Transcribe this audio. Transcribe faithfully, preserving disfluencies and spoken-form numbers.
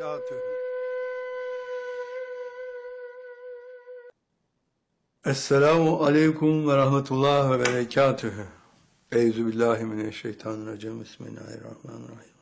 وبركاته. Esselamu aleyküm ve rahmetullah ve berekatühü. Euzubillahimineşşeytanirracim. Bismillahirrahmanirrahim.